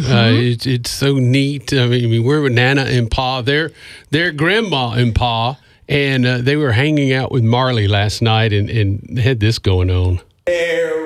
It's so neat. I mean, we're with Nana and Pa. Their grandma and Pa, and they were hanging out with Marley last night and had this going on. There